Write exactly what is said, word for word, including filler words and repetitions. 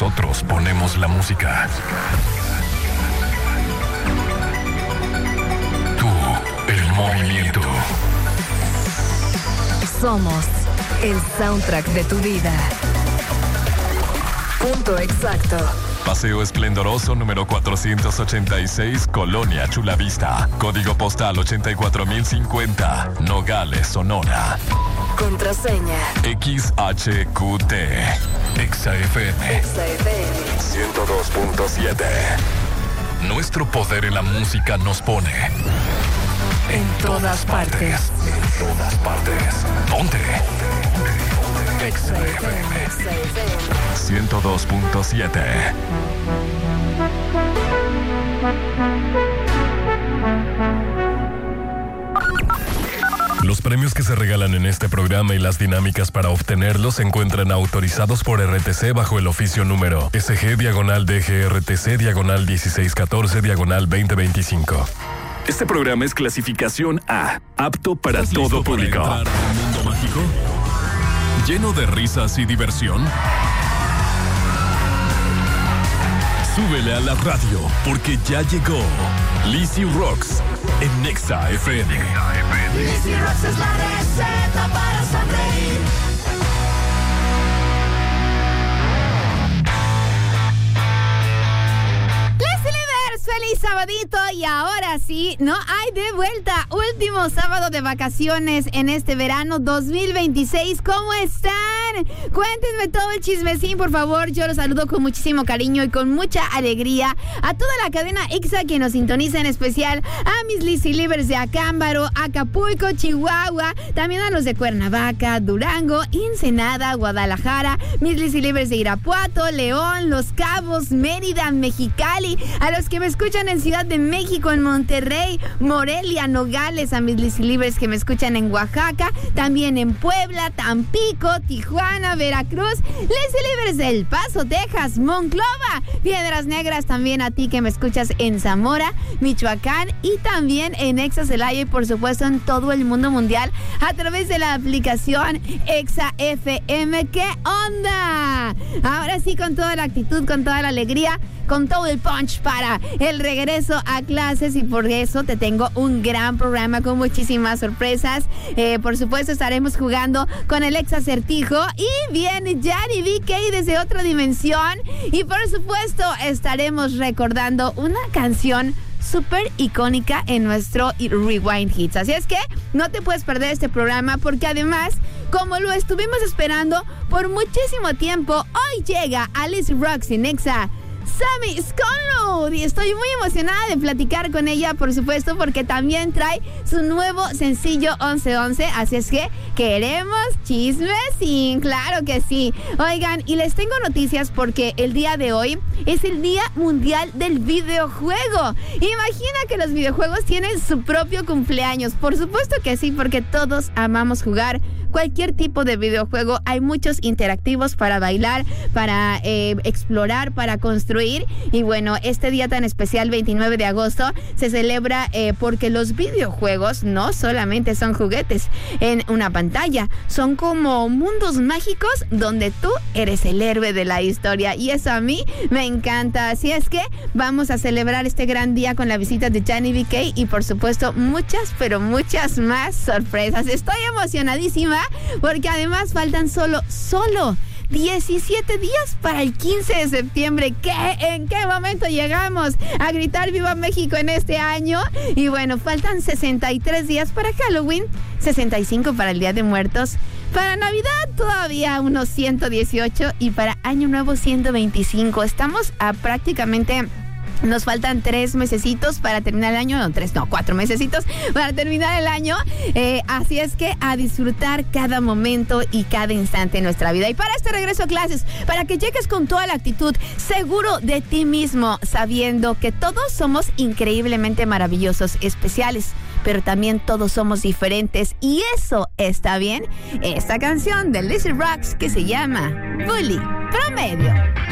Nosotros ponemos la música. Tú, el movimiento. Somos el soundtrack de tu vida. Punto exacto. Paseo Esplendoroso número cuatrocientos ochenta y seis, Colonia Chulavista. Código postal ochenta y cuatro mil cincuenta, Nogales, Sonora. Contraseña X H Q T. Exa F M. Exa F M ciento dos punto siete. Nuestro poder en la música nos pone en todas partes. En todas partes. Ponte. Exa F M ciento dos punto siete. Los premios que se regalan en este programa y las dinámicas para obtenerlos se encuentran autorizados por R T C bajo el oficio número S G diagonal D G R T C diagonal dieciséis catorce diagonal veinte veinticinco. Este programa es clasificación A, apto para todo público. ¿Para entrar a un mundo mágico? ¿Lleno de risas y diversión? Súbele a la radio, porque ya llegó Lizzy Rocks en Exa F M. Lizzy Rocks es la receta para sonreír. Feliz sabadito y ahora sí, no hay de vuelta. Último sábado de vacaciones en este verano dos mil veintiséis. ¿Cómo están? Cuéntenme todo el chismecín, por favor. Yo los saludo con muchísimo cariño y con mucha alegría a toda la cadena Exa que nos sintoniza, en especial a mis Lizzy Livers de Acámbaro, Acapulco, Chihuahua, también a los de Cuernavaca, Durango, Ensenada, Guadalajara, mis Lizzy Livers de Irapuato, León, Los Cabos, Mérida, Mexicali, a los que me escuchan en Ciudad de México, en Monterrey, Morelia, Nogales, a mis Lizzy Livers que me escuchan en Oaxaca, también en Puebla, Tampico, Tijuana, Veracruz, Lizzy Livers de El Paso, Texas, Monclova, Piedras Negras, también a ti que me escuchas en Zamora, Michoacán y también en Exa Celaya y por supuesto en todo el mundo mundial a través de la aplicación Exa F M. ¿Qué onda? Ahora sí, con toda la actitud, con toda la alegría, con todo el punch para el regreso a clases y por eso te tengo un gran programa con muchísimas sorpresas. Eh, por supuesto estaremos jugando con el ex acertijo y viene Gianni B K desde otra dimensión y por supuesto estaremos recordando una canción súper icónica en nuestro Rewind Hits. Así es que no te puedes perder este programa porque además, como lo estuvimos esperando por muchísimo tiempo, hoy llega a Lizzy Rocks en Exa Sammy Sconroad y estoy muy emocionada de platicar con ella, por supuesto, porque también trae su nuevo sencillo once once, así es que queremos chismes, sí, claro que sí. Oigan, y les tengo noticias porque el día de hoy es el Día Mundial del Videojuego. Imagina que los videojuegos tienen su propio cumpleaños, por supuesto que sí, porque todos amamos jugar cualquier tipo de videojuego. Hay muchos interactivos para bailar, para eh, explorar, para construir. Y bueno, este día tan especial, veintinueve de agosto, se celebra eh, porque los videojuegos no solamente son juguetes en una pantalla, son como mundos mágicos donde tú eres el héroe de la historia. Y eso a mí me encanta. Así es que vamos a celebrar este gran día con la visita de Gianni B K y por supuesto muchas, pero muchas más sorpresas. Estoy emocionadísima porque además faltan solo, solo diecisiete días para el quince de septiembre. ¿Qué? ¿En qué momento llegamos a gritar Viva México en este año? Y bueno, faltan sesenta y tres días para Halloween, sesenta y cinco para el Día de Muertos, para Navidad todavía unos ciento dieciocho y para Año Nuevo ciento veinticinco. Estamos a prácticamente... Nos faltan tres mesecitos para terminar el año, no, tres, no, cuatro mesecitos para terminar el año. Eh, así es que a disfrutar cada momento y cada instante de nuestra vida. Y para este regreso a clases, para que llegues con toda la actitud, seguro de ti mismo, sabiendo que todos somos increíblemente maravillosos, especiales, pero también todos somos diferentes. Y eso está bien. Esta canción de Lizzy Rocks que se llama Bully Promedio.